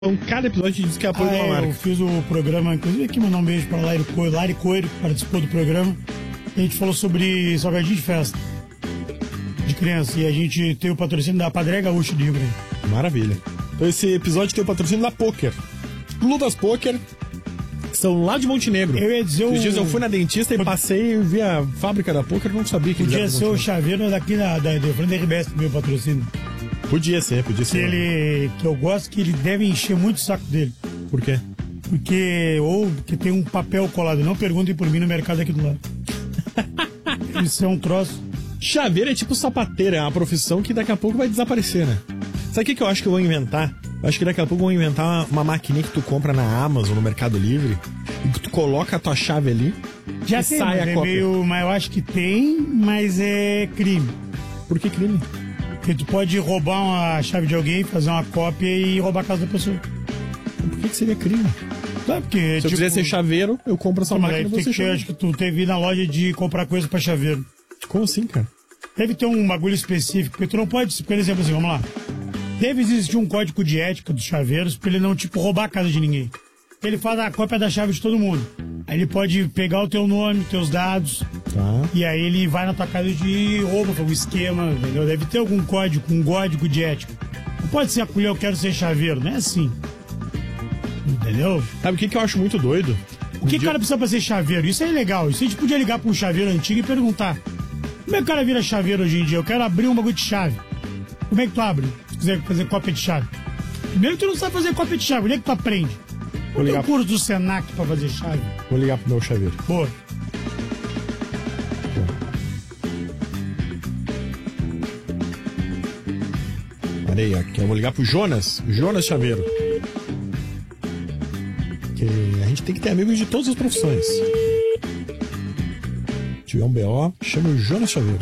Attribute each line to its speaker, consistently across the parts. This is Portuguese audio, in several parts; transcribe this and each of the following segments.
Speaker 1: Então, cada episódio diz que é apoio de uma marca.
Speaker 2: Eu fiz o programa, inclusive aqui mandar um beijo para Lari Coelho, que participou do programa. E a gente falou sobre salgadinho de festa de criança. E a gente tem o patrocínio da Padre Gaúcho de Rio Grande.
Speaker 1: Maravilha. Então esse episódio tem o patrocínio da Poker. Ludas Poker, que são lá de Montenegro.
Speaker 2: Eu ia dizer
Speaker 1: Esses dias eu fui na dentista e passei e vi a fábrica da Poker, não sabia que
Speaker 2: podia ser o chaveiro daqui da Frente RBS, meu patrocínio.
Speaker 1: Podia ser.
Speaker 2: Que eu gosto que ele deve encher muito o saco dele.
Speaker 1: Por quê?
Speaker 2: Porque tem um papel colado. Não perguntem por mim no mercado aqui do lado. Isso é um troço.
Speaker 1: Chaveiro é tipo sapateiro, é uma profissão que daqui a pouco vai desaparecer, né? Sabe o que eu acho que eu vou inventar? Eu acho que daqui a pouco vão inventar uma maquininha que tu compra na Amazon, no Mercado Livre, e que tu coloca a tua chave ali
Speaker 2: já
Speaker 1: e
Speaker 2: tem,
Speaker 1: sai a cópia.
Speaker 2: Mas eu acho que tem, mas é crime.
Speaker 1: Por que crime?
Speaker 2: Porque tu pode roubar uma chave de alguém, fazer uma cópia e roubar a casa da pessoa.
Speaker 1: Por que seria crime?
Speaker 2: Sabe porque,
Speaker 1: se eu quiser ser chaveiro, eu compro essa máquina e vou ser chaveiro.
Speaker 2: Acho que tu teve na loja de comprar coisa pra chaveiro.
Speaker 1: Como assim, cara?
Speaker 2: Deve ter um bagulho específico, porque tu não pode, por exemplo assim, vamos lá. Deve existir um código de ética dos chaveiros pra ele não, roubar a casa de ninguém. Ele faz a cópia da chave de todo mundo. Aí ele pode pegar o teu nome, teus dados,
Speaker 1: tá.
Speaker 2: E aí ele vai na tua casa de roubo, um esquema, entendeu? Deve ter algum código, um código de ética. Não pode ser eu quero ser chaveiro, não é assim. Entendeu?
Speaker 1: Sabe o que eu acho muito doido?
Speaker 2: O que cara precisa pra ser chaveiro? Isso é legal. Isso a gente podia ligar pra um chaveiro antigo e perguntar: como é que o cara vira chaveiro hoje em dia? Eu quero abrir um bagulho de chave. Como é que tu abre? Se quiser fazer cópia de chave. Primeiro que tu não sabe fazer cópia de chave. Onde é que tu aprende? Vou ligar curso do Senac pra fazer chave.
Speaker 1: Vou ligar pro meu chaveiro.
Speaker 2: Boa.
Speaker 1: Peraí, aqui eu vou ligar pro Jonas Chaveiro. Que a gente tem que ter amigos de todas as profissões. Se tiver um BO, chama o Jonas Chaveiro.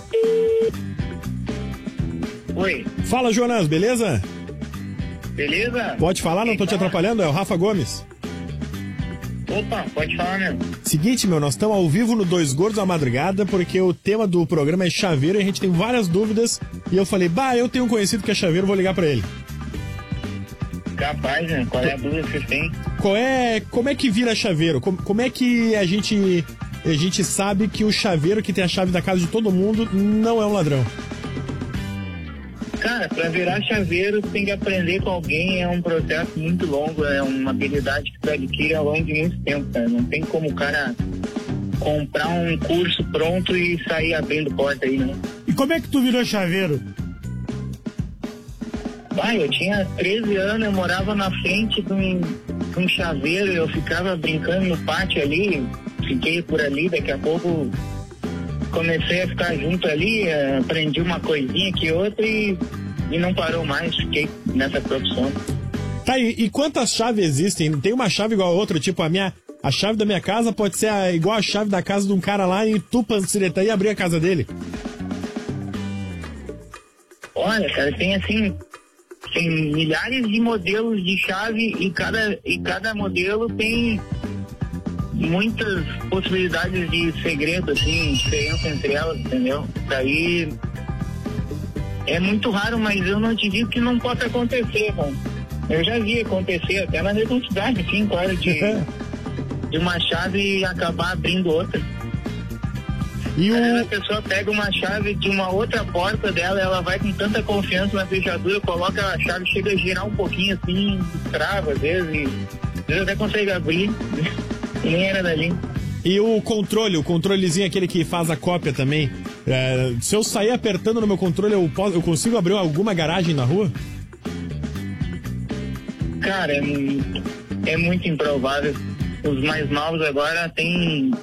Speaker 3: Oi.
Speaker 1: Fala, Jonas, beleza?
Speaker 3: Beleza?
Speaker 1: Pode falar, não tô te atrapalhando, é o Rafa Gomes.
Speaker 3: Opa, pode falar mesmo.
Speaker 1: Seguinte, nós estamos ao vivo no Dois Gordos à Madrugada, porque o tema do programa é chaveiro e a gente tem várias dúvidas. E eu falei, eu tenho um conhecido que é chaveiro, vou ligar pra ele.
Speaker 3: Capaz, né? Qual é a dúvida que vocês têm?
Speaker 1: Como é que vira chaveiro? Como é que a gente sabe que o chaveiro que tem a chave da casa de todo mundo não é um ladrão?
Speaker 3: Cara, pra virar chaveiro, tem que aprender com alguém, é um processo muito longo, é uma habilidade que tu adquire ao longo de muito tempo, cara. Não tem como o cara comprar um curso pronto e sair abrindo porta aí, né?
Speaker 2: E como é que tu virou chaveiro?
Speaker 3: Eu tinha 13 anos, eu morava na frente de um chaveiro, eu ficava brincando no pátio ali, fiquei por ali, daqui a pouco comecei a ficar junto ali, aprendi uma coisinha que outra e não parou mais, fiquei nessa profissão.
Speaker 1: Tá, e quantas chaves existem? Tem uma chave igual a outra, tipo a chave da minha casa pode ser igual a chave da casa de um cara lá em Tupancireta e abrir a casa dele?
Speaker 3: Olha, cara, tem milhares de modelos de chave e cada modelo tem muitas possibilidades de segredo, assim, diferença entre elas, entendeu? Daí é muito raro, mas eu não te digo que não possa acontecer, mano. Eu já vi acontecer até na identidade, assim, claro, de uma chave acabar abrindo outra.
Speaker 1: E
Speaker 3: às vezes a pessoa pega uma chave de uma outra porta dela, ela vai com tanta confiança na fechadura, coloca a chave, chega a girar um pouquinho assim, trava às vezes até consegue abrir. E nem era dali.
Speaker 1: E o controlezinho aquele que faz a cópia também, se eu sair apertando no meu controle, eu consigo abrir alguma garagem na rua?
Speaker 3: Cara, é muito improvável. Os mais novos agora tem...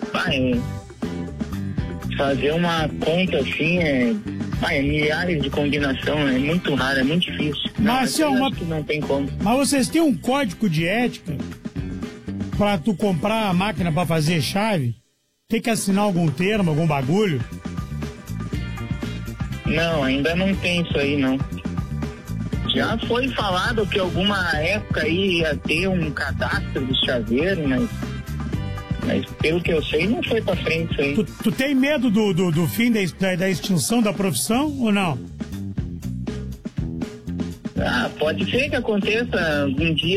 Speaker 3: fazer uma conta assim é milhares de combinação, é muito raro, é muito difícil.
Speaker 2: Mas
Speaker 3: não tem como.
Speaker 2: Mas vocês têm um código de ética? Pra tu comprar a máquina pra fazer chave, tem que assinar algum termo, algum bagulho?
Speaker 3: Não, ainda não tem isso aí, não. Já foi falado que alguma época aí ia ter um cadastro de chaveiro, mas pelo que eu sei, não foi pra frente isso aí.
Speaker 2: Tu tem medo do fim da extinção da profissão ou não?
Speaker 3: Pode ser que aconteça um dia